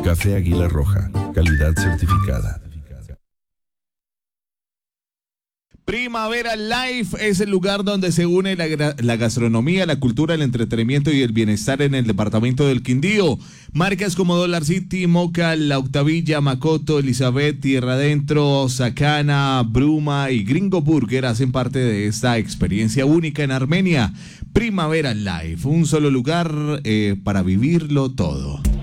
Café Águila Roja, calidad certificada. Primavera Life es el lugar donde se une la gastronomía, la cultura, el entretenimiento y el bienestar en el departamento del Quindío. Marcas como Dollar City, Moca, La Octavilla, Macoto, Elizabeth, Tierra Adentro, Sacana, Bruma y Gringo Burger hacen parte de esta experiencia única en Armenia. Primavera Life, un solo lugar para vivirlo todo.